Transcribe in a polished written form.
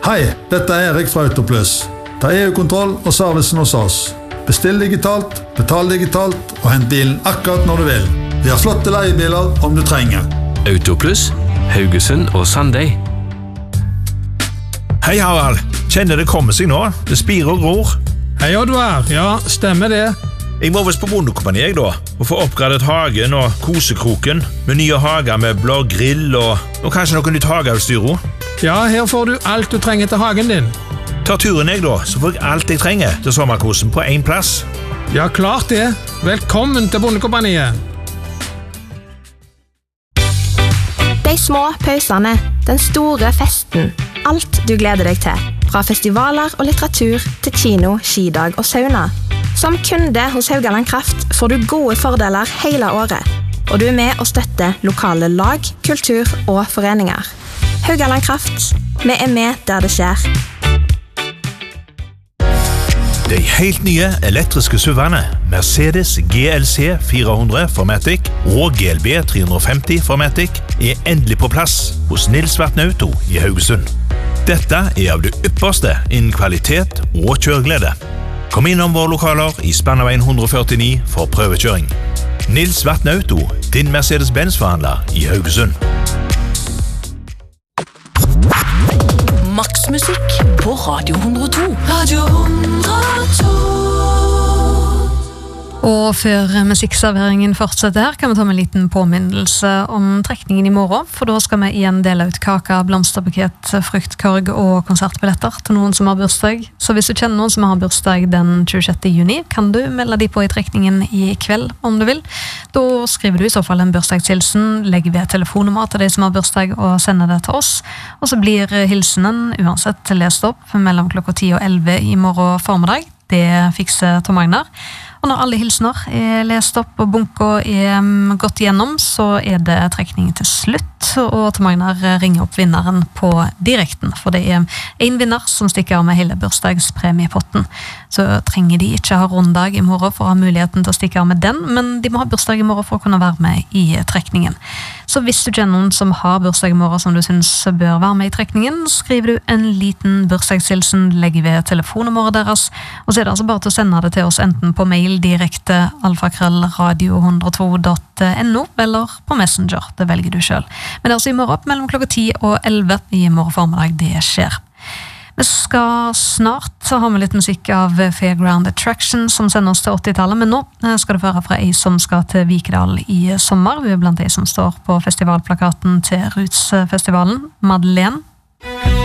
Hei, dette Erik fra Autoplus. Ta EU-kontroll og servicen hos oss. Bestill digitalt, betal digitalt og hent bilen akkurat når du vil. Vi har flotte leiebiler om du trenger. Autoplus, Haugesund og Sandøy. Hei Harald, kjenner det kommer seg nå? Det spirer og gror. Hei Oddvar, ja, stemmer det. Jeg må vist på bondekompani jeg da, og få oppgradet hagen og kosekroken, med nye hagemøbler, grill og kanskje noe nytt hageutstyr. Ja, her får du alt du trenger til hagen din. Ta turen jeg da, så får jeg alt jeg trenger til sommerkosen på en plass. Ja, klart det. Velkommen til bondekompaniet. De små pausene, den store festen, alt du gleder deg til. Fra festivaler og litteratur til kino, skidag og sauna. Som kunde hos Haugaland Kraft får du gode fordeler hele året. Og du med å støtte lokale lag, kultur og foreninger. Haugaland Kraft, vi med der det skjer. De helt nye elektriske SUV-ene, Mercedes GLC 400 Formatic og GLB 350 Formatic, endelig på plass hos Nils Vatne Auto i Haugesund. Dette av det ypperste innen kvalitet og kjøreglede. Kom innom våre lokaler i Spannaveien 149 for prøvekjøring. Nils Vatne Auto, din Mercedes-Benz-forhandler i Haugesund. Maksmusikk på Radio 102. Radio 102. Og før musikkserveringen fortsetter her, kan vi ta med en liten påminnelse om trekningen i morgen, for da skal vi igjen dele ut kaka, blomsterbuket, fruktkorg og konsertbilletter til noen som har bursdag. Så hvis du kjenner noen som har bursdag den 26. juni, kan du melde de på i trekningen i kveld, om du vil. Da skriver du i så fall en bursdagshilsen, legger ved telefonnummer til de som har bursdag og sender det til oss. Og så blir hilsenen uansett lest opp mellom klokka 10 og 11 i morgen formiddag. Det fikser Tom Agner. Og når alle hilsener lest opp og bunker gått igjennom, så det trekning til slutt, og Tom Agner ringer opp vinneren på direkten, for det en vinner som stikker av med hele bursdagspremiepotten. Så trenger de ikke ha runddag i morgen for å ha muligheten til å stikke av med den, men de må ha bursdag i morgen for å kunne være med i trekningen. Så hvis du kjenner noen som har bursdag i morgen som du synes bør være med i trekningen, skriver du en liten bursdagshilsen, legger ved telefonnummeret deres, og så det altså bare til å sende det til oss enten på mail direkte alfakrøllradio102.no eller på Messenger, det velger du selv. Men det altså i morgen opp mellom klokka 10 og 11 i morgen formiddag det skjer. Vi skal snart ha med litt musikk av Fairground Attraction som sender oss til 80-tallet, men nå skal det være fra ei som skal til Vikedal i sommer. Vi blant de som står på festivalplakaten til Roots-festivalen, Madeleine.